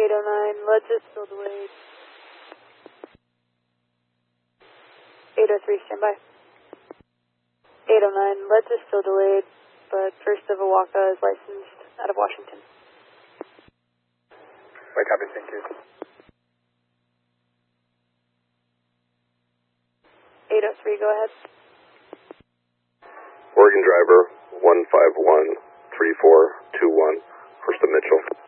809, Ledge is still delayed. 803, standby. 809, Ledge is still delayed, but First of Awaka is licensed out of Washington. Wait, copy, thank you. 803, go ahead. Oregon driver 1513421, First of Mitchell.